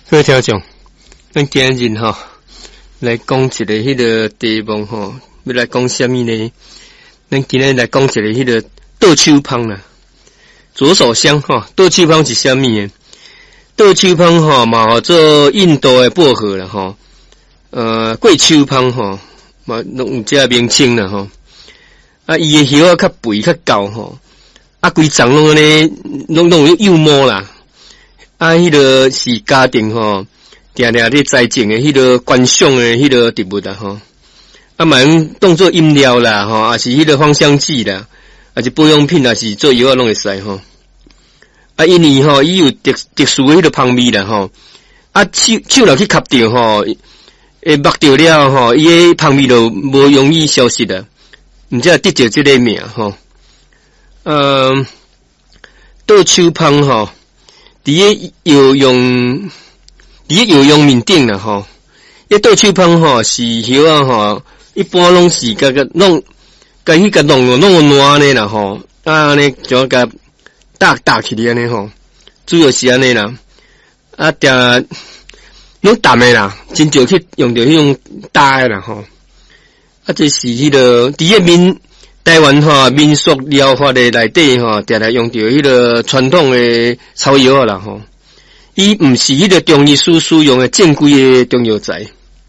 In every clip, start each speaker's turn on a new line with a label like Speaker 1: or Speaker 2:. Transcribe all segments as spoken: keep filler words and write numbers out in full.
Speaker 1: 各位听众，咱今日吼来讲一个迄个题目吼，要来讲什么呢？咱今日来讲一个迄个倒手芳啦，左手香吼，倒手芳是什么呢？倒手芳吼嘛叫做印度的薄荷啦吼，呃，桂手芳吼嘛拢有这名称啦吼。啊，伊的叶啊较肥较高吼，啊，规丛拢安尼，拢拢有幼毛啦。啊，迄个是家庭吼，定定咧栽种的迄个观赏的迄个植物啦吼。啊，嘛用当做饮料啦吼，啊是迄个芳香剂啦，啊是保养品啦，是做药啊拢会使吼。啊，因为吼伊有特特殊的迄个香味啦吼。啊，手手若去吸着吼，会摸着了吼，伊个香味就无容易消失啦。毋则得着即个名吼。呃，倒手芳吼。伫个药用，伫个药用面顶啦吼，一倒手芳吼是叶啊吼，一般拢是甲个弄，甲迄个弄弄烂呢啦吼，啊安尼就甲搭搭起嚟安尼吼，主要是安尼啦，啊定拢淡诶啦，真少去用着迄种搭诶啦吼，啊这是迄个伫个面。台湾吼民俗疗法的内底吼，定定用着迄个传统的草药啦吼，伊毋是迄个中医师使用的正规的中药材。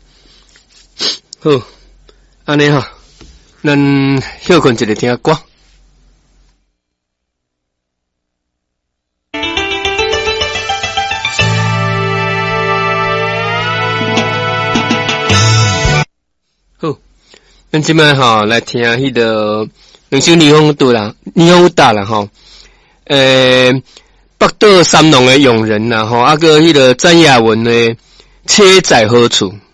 Speaker 1: 好，安尼吼，咱休困一个听歌。咱即摆吼来听迄个两首霓虹歌啦，霓虹打啦吼，诶、欸，北岛三郎的咏人啦吼，啊个迄个詹雅文的车载何处。